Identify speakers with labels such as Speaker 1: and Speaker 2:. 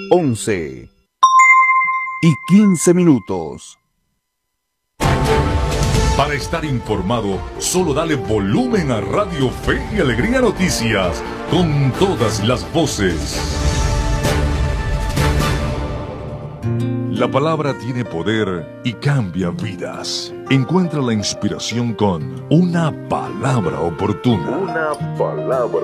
Speaker 1: 11:15.
Speaker 2: Para estar informado, solo dale volumen a Radio Fe y Alegría Noticias, con todas las voces. La palabra tiene poder y cambia vidas. Encuentra la inspiración con una palabra oportuna. Una palabra